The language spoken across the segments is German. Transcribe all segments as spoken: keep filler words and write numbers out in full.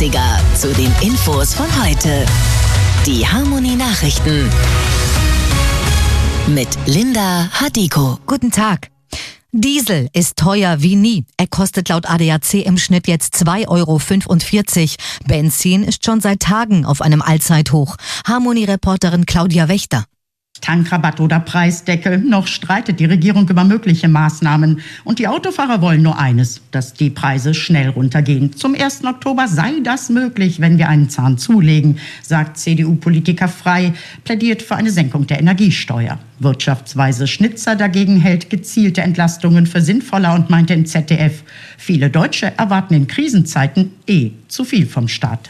dreißiger zu den Infos von heute. Die Harmony Nachrichten mit Linda Hadiko. Guten Tag. Diesel ist teuer wie nie. Er kostet laut A D A C im Schnitt jetzt zwei Euro fünfundvierzig. Benzin ist schon seit Tagen auf einem Allzeithoch. Harmony-Reporterin Claudia Wächter. Tankrabatt oder Preisdeckel, noch streitet die Regierung über mögliche Maßnahmen. Und die Autofahrer wollen nur eines, dass die Preise schnell runtergehen. Zum ersten Oktober sei das möglich, wenn wir einen Zahn zulegen, sagt C D U-Politiker Frey, plädiert für eine Senkung der Energiesteuer. Wirtschaftsweise Schnitzer dagegen hält gezielte Entlastungen für sinnvoller und meinte im Z D F, viele Deutsche erwarten in Krisenzeiten eh zu viel vom Staat.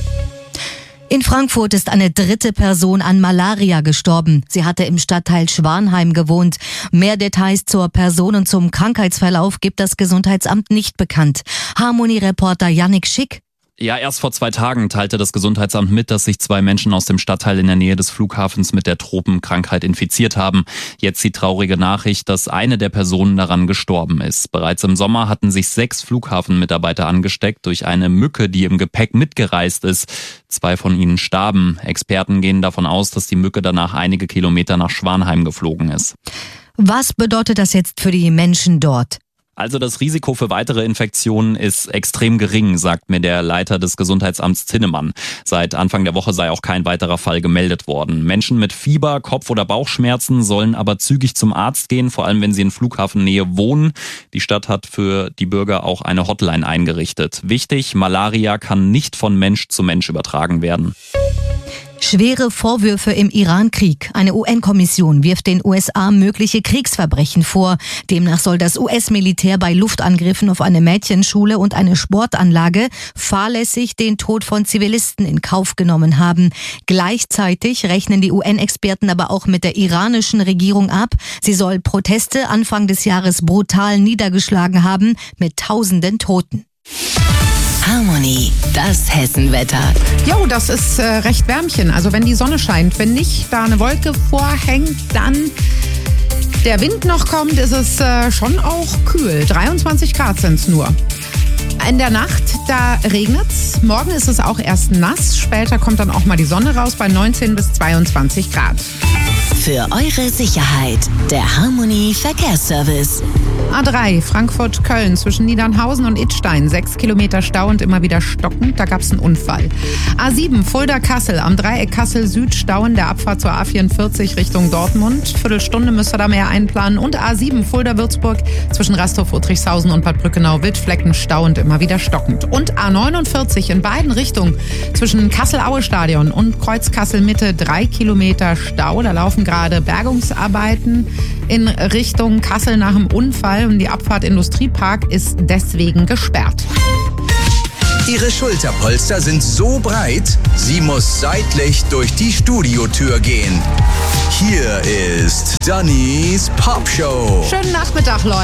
In Frankfurt ist eine dritte Person an Malaria gestorben. Sie hatte im Stadtteil Schwanheim gewohnt. Mehr Details zur Person und zum Krankheitsverlauf gibt das Gesundheitsamt nicht bekannt. Harmony-Reporter Yannick Schick. Ja, erst vor zwei Tagen teilte das Gesundheitsamt mit, dass sich zwei Menschen aus dem Stadtteil in der Nähe des Flughafens mit der Tropenkrankheit infiziert haben. Jetzt die traurige Nachricht, dass eine der Personen daran gestorben ist. Bereits im Sommer hatten sich sechs Flughafenmitarbeiter angesteckt durch eine Mücke, die im Gepäck mitgereist ist. Zwei von ihnen starben. Experten gehen davon aus, dass die Mücke danach einige Kilometer nach Schwanheim geflogen ist. Was bedeutet das jetzt für die Menschen dort? Also das Risiko für weitere Infektionen ist extrem gering, sagt mir der Leiter des Gesundheitsamts Zinnemann. Seit Anfang der Woche sei auch kein weiterer Fall gemeldet worden. Menschen mit Fieber, Kopf- oder Bauchschmerzen sollen aber zügig zum Arzt gehen, vor allem wenn sie in Flughafennähe wohnen. Die Stadt hat für die Bürger auch eine Hotline eingerichtet. Wichtig, Malaria kann nicht von Mensch zu Mensch übertragen werden. Schwere Vorwürfe im Iran-Krieg. Eine U N-Kommission wirft den U S A mögliche Kriegsverbrechen vor. Demnach soll das U S-Militär bei Luftangriffen auf eine Mädchenschule und eine Sportanlage fahrlässig den Tod von Zivilisten in Kauf genommen haben. Gleichzeitig rechnen die U N-Experten aber auch mit der iranischen Regierung ab. Sie soll Proteste Anfang des Jahres brutal niedergeschlagen haben mit tausenden Toten. Harmony, das Hessenwetter. Jo, das ist äh, recht Wärmchen. Also wenn die Sonne scheint, wenn nicht da eine Wolke vorhängt, dann der Wind noch kommt, ist es äh, schon auch kühl. dreiundzwanzig Grad sind es nur. In der Nacht, da regnet's. Morgen ist es auch erst nass. Später kommt dann auch mal die Sonne raus bei neunzehn bis zweiundzwanzig Grad. Für eure Sicherheit, der Harmony Verkehrsservice. A drei, Frankfurt-Köln zwischen Niedernhausen und Idstein. Sechs Kilometer Stau und immer wieder stockend. Da gab es einen Unfall. A sieben, Fulda-Kassel. Am Dreieck Kassel-Süd Stauen der Abfahrt zur A vierundvierzig Richtung Dortmund. Viertelstunde müsst ihr da mehr einplanen. Und A sieben, Fulda-Würzburg zwischen Rastorf-Udrichshausen und Bad Brückenau-Wildflecken. Stau und immer wieder stockend. Und A neunundvierzig in beiden Richtungen zwischen Kassel-Aue-Stadion und Kreuz-Kassel-Mitte. Drei Kilometer Stau. Da laufen gerade Bergungsarbeiten in Richtung Kassel nach dem Unfall und die Abfahrt Industriepark ist deswegen gesperrt. Ihre Schulterpolster sind so breit, sie muss seitlich durch die Studiotür gehen. Hier ist Dannys Popshow. Schönen Nachmittag, Leute.